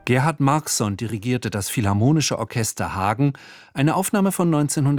Gerhard Markson dirigierte das Philharmonische Orchester Hagen, eine Aufnahme von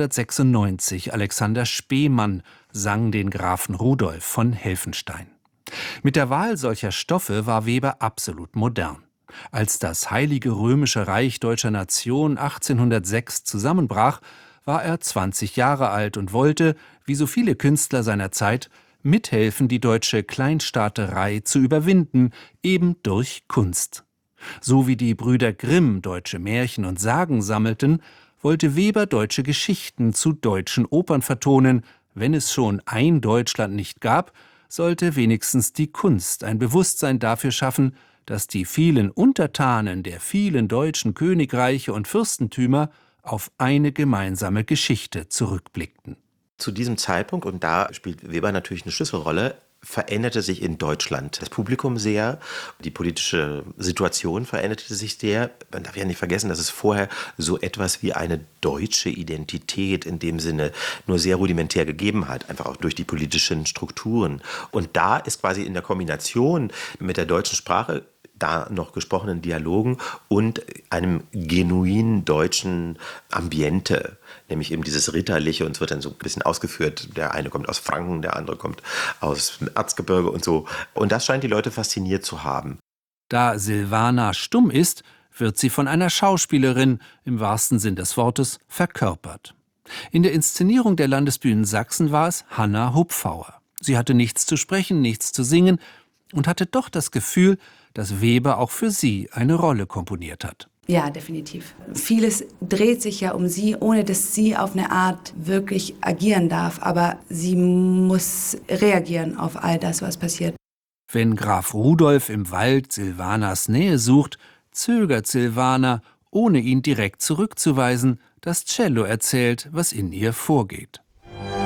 1996. Alexander Spemann sang den Grafen Rudolf von Helfenstein. Mit der Wahl solcher Stoffe war Weber absolut modern. Als das Heilige Römische Reich deutscher Nation 1806 zusammenbrach, war er 20 Jahre alt und wollte, wie so viele Künstler seiner Zeit, mithelfen, die deutsche Kleinstaaterei zu überwinden, eben durch Kunst. So wie die Brüder Grimm deutsche Märchen und Sagen sammelten, wollte Weber deutsche Geschichten zu deutschen Opern vertonen. Wenn es schon ein Deutschland nicht gab, sollte wenigstens die Kunst ein Bewusstsein dafür schaffen, dass die vielen Untertanen der vielen deutschen Königreiche und Fürstentümer auf eine gemeinsame Geschichte zurückblickten. Zu diesem Zeitpunkt, und da spielt Weber natürlich eine Schlüsselrolle, veränderte sich in Deutschland das Publikum sehr, die politische Situation veränderte sich sehr. Man darf ja nicht vergessen, dass es vorher so etwas wie eine deutsche Identität in dem Sinne nur sehr rudimentär gegeben hat, einfach auch durch die politischen Strukturen. Und da ist quasi in der Kombination mit der deutschen Sprache, da noch gesprochenen Dialogen und einem genuin deutschen Ambiente, nämlich eben dieses Ritterliche, und es wird dann so ein bisschen ausgeführt, der eine kommt aus Franken, der andere kommt aus dem Erzgebirge und so. Und das scheint die Leute fasziniert zu haben. Da Silvana stumm ist, wird sie von einer Schauspielerin, im wahrsten Sinn des Wortes, verkörpert. In der Inszenierung der Landesbühnen Sachsen war es Hanna Hupfauer. Sie hatte nichts zu sprechen, nichts zu singen und hatte doch das Gefühl, dass Weber auch für sie eine Rolle komponiert hat. Ja, definitiv. Vieles dreht sich ja um sie, ohne dass sie auf eine Art wirklich agieren darf. Aber sie muss reagieren auf all das, was passiert. Wenn Graf Rudolf im Wald Silvanas Nähe sucht, zögert Silvana, ohne ihn direkt zurückzuweisen. Das Cello erzählt, was in ihr vorgeht.